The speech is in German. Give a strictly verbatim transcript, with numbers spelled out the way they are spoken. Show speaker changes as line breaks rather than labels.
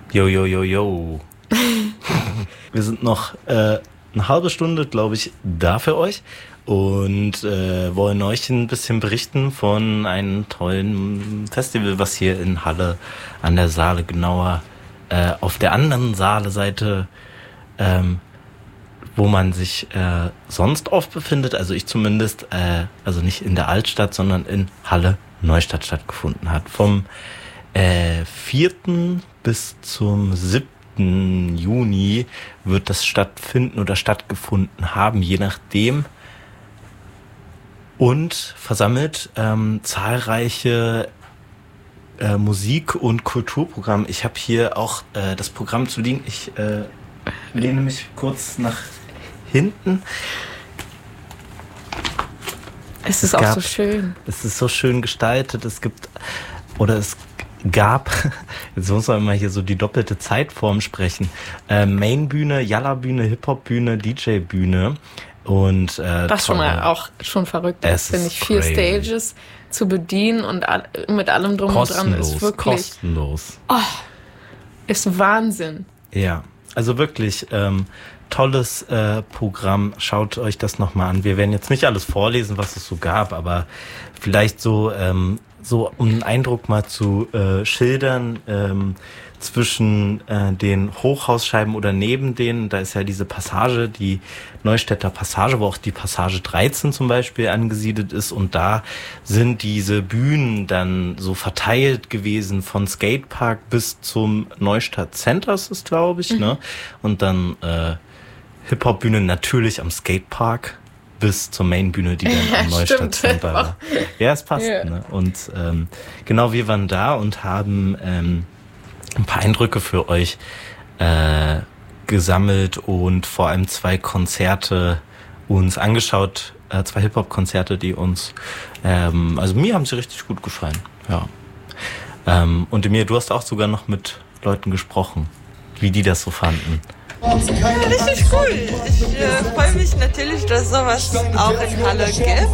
Jo, jo, jo, jo. Wir sind noch äh, eine halbe Stunde, glaube ich, da für euch und äh, wollen euch ein bisschen berichten von einem tollen Festival, was hier in Halle an der Saale, genauer äh, auf der anderen Saale-Seite, ähm, wo man sich äh, sonst oft befindet, also ich zumindest, äh, also nicht in der Altstadt, sondern in Halle Neustadt stattgefunden hat. Vom äh, vierten bis zum siebten Juni wird das stattfinden oder stattgefunden haben, je nachdem. Und versammelt ähm, zahlreiche äh, Musik- und Kulturprogramme. Ich habe hier auch äh, das Programm zu liegen. Ich äh, lehne mich kurz nach hinten.
Es ist es auch gab, so schön.
Es ist so schön gestaltet. Es gibt, oder es gab, jetzt muss man mal hier so die doppelte Zeitform sprechen, äh, Mainbühne, Jalla-Bühne, Hip-Hop-Bühne, D J-Bühne. Und, äh,
was schon mal auch schon verrückt ist, finde ich, vier Stages zu bedienen und all, mit allem drum und dran ist wirklich
kostenlos.
Oh, ist Wahnsinn.
Ja, also wirklich ähm, tolles äh, Programm. Schaut euch das nochmal an. Wir werden jetzt nicht alles vorlesen, was es so gab, aber vielleicht so, ähm, so um einen Eindruck mal zu äh, schildern, ähm, zwischen äh, den Hochhausscheiben oder neben denen, da ist ja diese Passage, die Neustädter Passage, wo auch die Passage dreizehn zum Beispiel angesiedelt ist, und da sind diese Bühnen dann so verteilt gewesen von Skatepark bis zum Neustadt Center, ist es, glaube ich, mhm. ne? Und dann äh, Hip-Hop-Bühne natürlich am Skatepark bis zur Mainbühne, die dann am Neustadt Center war. Ja, es passt, yeah. ne? Und ähm, genau, wir waren da und haben ähm, ein paar Eindrücke für euch äh, gesammelt und vor allem zwei Konzerte uns angeschaut, äh, zwei Hip-Hop-Konzerte, die uns, ähm, also mir haben sie richtig gut gefallen, ja. Ähm, und Emir, du hast auch sogar noch mit Leuten gesprochen, wie die das so fanden.
Ja, richtig cool. Ich äh, freue mich natürlich, dass es sowas auch in Halle gibt.